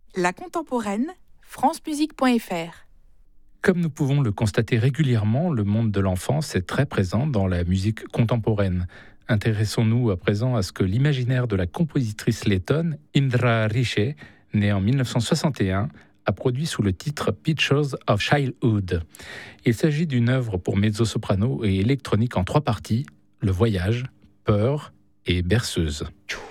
La contemporaine, francemusique.fr. Comme nous pouvons le constater régulièrement, le monde de l'enfance est très présent dans la musique contemporaine. Intéressons-nous à présent à ce que l'imaginaire de la compositrice lettone Indra Riche, née en 1961, a produit sous le titre Pictures of Childhood. Il s'agit d'une œuvre pour mezzo-soprano et électronique en 3 parties, le voyage, peur et berceuse.